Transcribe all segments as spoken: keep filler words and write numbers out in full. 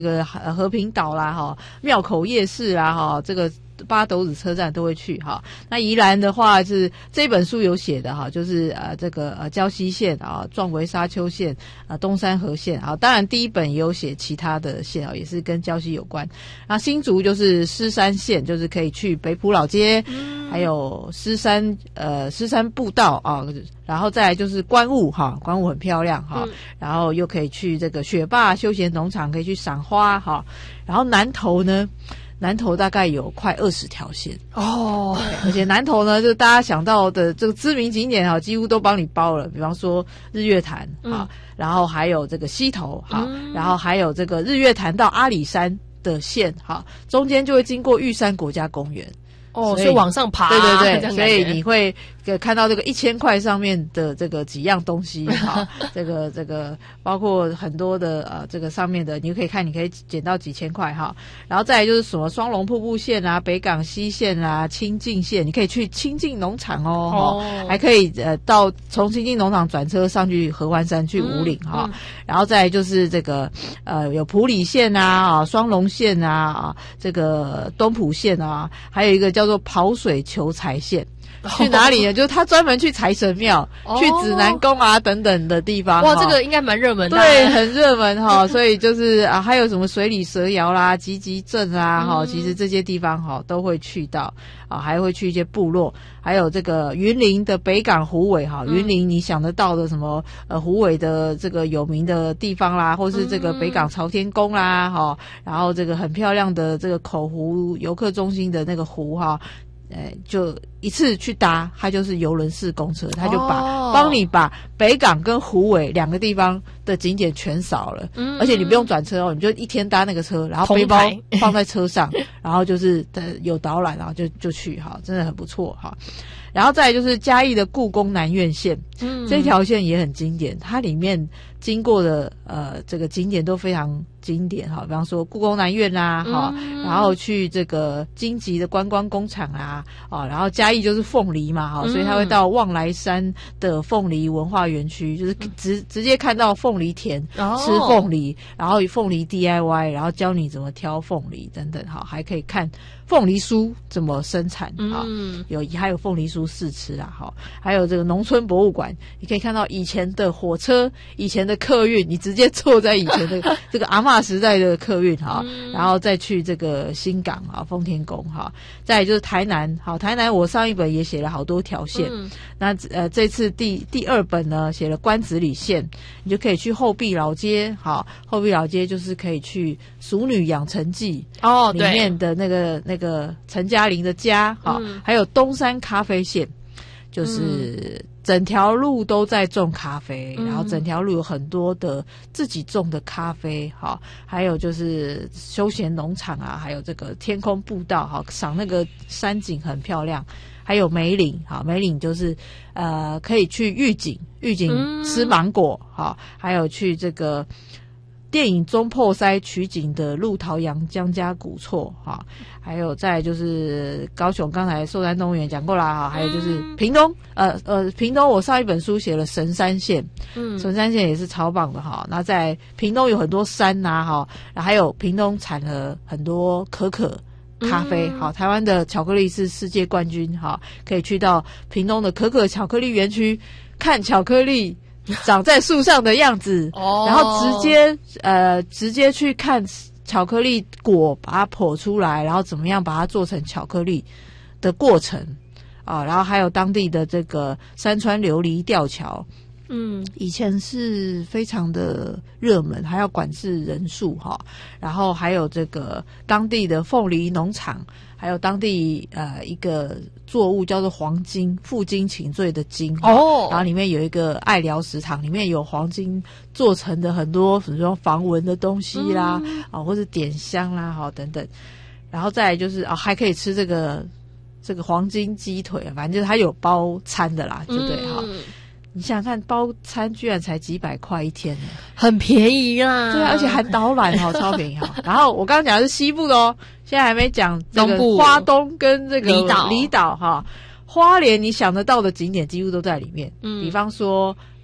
这个和平岛啦哈，庙口夜市啦哈，这个八斗子车站都会去哈。那宜兰的话是这本书有写的哈，就是呃这个呃礁溪线啊、壮围沙丘线啊、东山河线啊。当然第一本也有写其他的线啊，也是跟礁溪有关。那新竹就是狮山线，就是可以去北埔老街，嗯、还有狮山呃狮山步道啊。然后再来就是观雾哈，观雾很漂亮哈、嗯，然后又可以去这个雪霸休闲农场，可以去赏花哈。然后南投呢，南投大概有快二十条线哦，而且南投呢，就大家想到的这个知名景点哈，几乎都帮你包了。比方说日月潭哈、嗯，然后还有这个溪头哈、嗯，然后还有这个日月潭到阿里山的线哈，中间就会经过玉山国家公园。 哦，所以往上爬， 对对对，所以你会看到这个一千块上面的这个几样东西哈，这个这个包括很多的呃这个上面的，你可以看，你可以捡到几千块哈。然后再来就是什么双龙瀑布线啊、北港西线啊、清境线，你可以去清境农场哦，哦还可以呃到从清境农场转车上去合欢山去武岭哈、嗯嗯。然后再来就是这个呃有埔里线啊、啊双龙线啊、啊这个东埔线啊，还有一个叫。叫做跑水求财线，去哪里呢？就是他专门去财神庙、哦、去指南宫啊等等的地方。 哇，这个应该蛮热门的。 对，很热门哈。所以就是啊，还有什么水里蛇窑啦、集集镇啦哈、嗯，其实这些地方哈都会去到啊，还会去一些部落，还有这个云林的北港虎尾哈，云林你想得到的什么呃虎尾的这个有名的地方啦，或是这个北港朝天宫啦哈，然后这个很漂亮的这个口湖游客中心的那个湖哈。呃，就一次去搭，它就是邮轮式公车，它就把帮、哦、你把北港跟虎尾两个地方的景点全扫了，嗯，而且你不用转车哦，你就一天搭那个车，然后背包放在车上，然后就是有导览，然后就就去哈，真的很不错哈。然后再来就是嘉义的故宫南院线，嗯，这条线也很经典，它里面经过的呃这个景点都非常经典哈，比方说故宫南院啦哈、嗯，然后去这个金吉的观光工厂啊，啊，然后嘉义就是凤梨嘛哈、嗯，所以他会到望来山的凤梨文化园区，就是直直接看到凤梨田、哦、吃凤梨，然后凤梨 D I Y， 然后教你怎么挑凤梨等等哈，还可以看凤梨酥怎么生产啊、嗯，有还有凤梨酥试吃啊哈，还有这个农村博物馆，你可以看到以前的火车、以前的客运，你直接坐在以前的这个阿嬷时代的客运哈、嗯，然后再去这个新港啊、丰田宫哈，再来就是台南，好，台南我上一本也写了好多条线，嗯、那呃这次第第二本呢写了关子里线，你就可以去后壁老街，好，后壁老街就是可以去《俗女养成记》哦，里面的那个那个陈嘉玲的家，好、嗯，还有东山咖啡线，就是整条路都在种咖啡，嗯、然后整条路有很多的自己种的咖啡，好，还有就是休闲农场啊，还有这个天空步道，好，赏那个山景很漂亮。还有梅岭，好，梅岭就是呃可以去玉井，玉井吃芒果，好，还有去这个电影中破塞取景的鹿桃洋江家古厝哈，还有再来就是高雄，刚才寿山动物园讲过啦哈，还有就是屏东，呃呃屏东我上一本书写了神山线，嗯，神山线也是超棒的哈。那在屏东有很多山呐哈，还有屏东产了很多可可咖啡，好，台湾的巧克力是世界冠军哈，可以去到屏东的可可巧克力园区看巧克力长在树上的样子，哦，然后直接呃直接去看巧克力果把它剖出来，然后怎么样把它做成巧克力的过程啊，然后还有当地的这个山川琉璃吊桥，嗯，以前是非常的热门，还要管制人数哈，然后还有这个当地的凤梨农场，还有当地呃一个作物叫做黄金，负荆请罪的荆哦，然后里面有一个爱寮食堂，里面有黄金做成的很多比如说防蚊的东西啦，嗯、啊或是点香啦哈等等，然后再来就是啊还可以吃这个这个黄金鸡腿，反正就是它有包餐的啦，就对哈。嗯，你想想看，包餐居然才几百块一天呢， 很便宜啦。 对啊，而且含导览哈，超便宜哈。然后我刚刚讲的是西部的哦，现在还没讲这个花东跟这个离岛离岛哈。花莲你想得到的景点几乎都在里面，嗯，比方说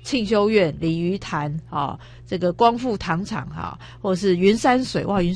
庆修院、鲤鱼潭啊，这个光复糖厂哈，或者是云山水哇，云